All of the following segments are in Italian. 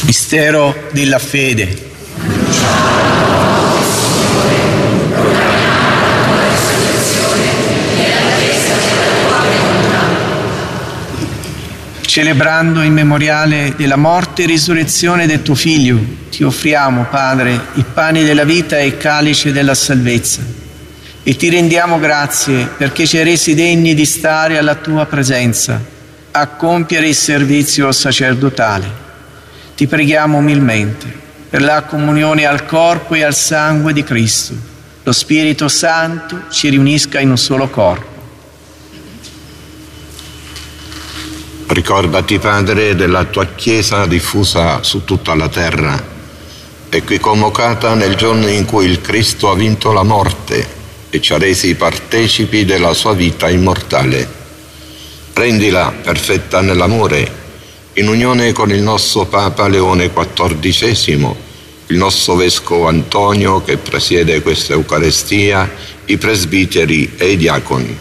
Mistero della fede. Celebrando in memoriale della morte e risurrezione del tuo Figlio, ti offriamo, Padre, i pani della vita e il calice della salvezza. E ti rendiamo grazie perché ci hai resi degni di stare alla tua presenza, a compiere il servizio sacerdotale. Ti preghiamo umilmente per la comunione al corpo e al sangue di Cristo. Lo Spirito Santo ci riunisca in un solo corpo. Ricordati, Padre, della tua Chiesa diffusa su tutta la terra e qui convocata nel giorno in cui il Cristo ha vinto la morte e ci ha resi partecipi della sua vita immortale. Rendila perfetta nell'amore, in unione con il nostro Papa Leone XIV, il nostro Vescovo Antonio che presiede questa Eucaristia, i presbiteri e i diaconi.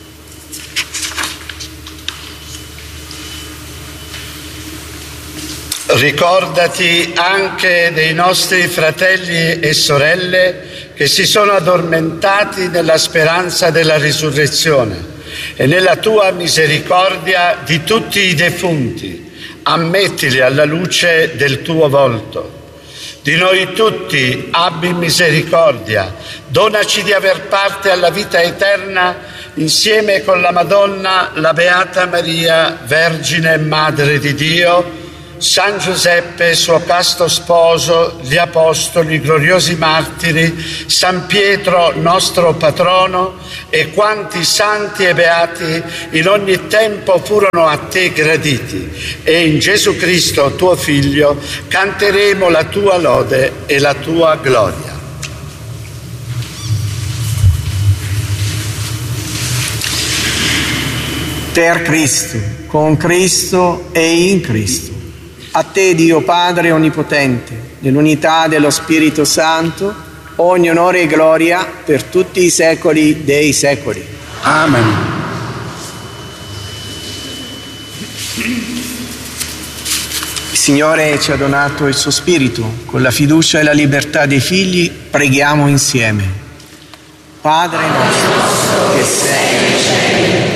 Ricordati anche dei nostri fratelli e sorelle che si sono addormentati nella speranza della risurrezione e nella tua misericordia di tutti i defunti. Ammettili alla luce del tuo volto. Di noi tutti abbi misericordia, donaci di aver parte alla vita eterna insieme con la Madonna, la Beata Maria, Vergine e Madre di Dio, San Giuseppe, suo casto sposo, gli apostoli, i gloriosi martiri, San Pietro, nostro patrono, e quanti santi e beati in ogni tempo furono a te graditi. E in Gesù Cristo, tuo Figlio, canteremo la tua lode e la tua gloria. Per Cristo, con Cristo e in Cristo. A te, Dio Padre Onnipotente, nell'unità dello Spirito Santo, ogni onore e gloria per tutti i secoli dei secoli. Amen. Il Signore ci ha donato il suo Spirito. Con la fiducia e la libertà dei figli preghiamo insieme. Padre nostro, che sei nei cieli,